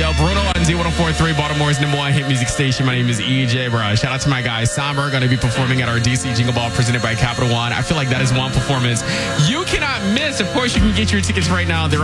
Yo, Bruno on Z1043, Baltimore's #1 hit music station. My name is EJ, bro. Shout out to my guy, Somber, going to be performing at our DC Jingle Ball presented by Capital One. I feel like that is one performance you cannot miss. Of course, you can get your tickets right now. They're